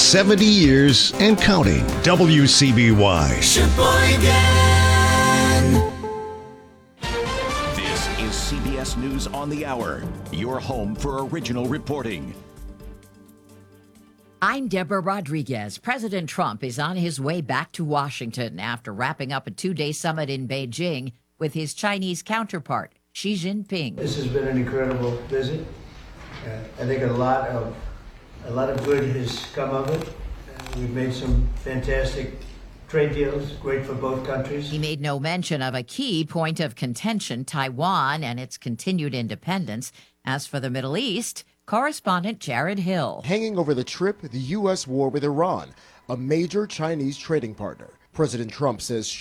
70 years and counting. WCBY. This is CBS News on the Hour, your home for original reporting. I'm Deborah Rodriguez. President Trump is on his way back to Washington after wrapping up a two-day summit in Beijing with his Chinese counterpart, Xi Jinping. This has been an incredible visit. I think a lot of good has come of it. We've made some fantastic trade deals, great for both countries. He made no mention of a key point of contention, Taiwan and its continued independence. As for the Middle East, correspondent Jared Hill. Hanging over the trip, the U.S. war with Iran, a major Chinese trading partner. President Trump says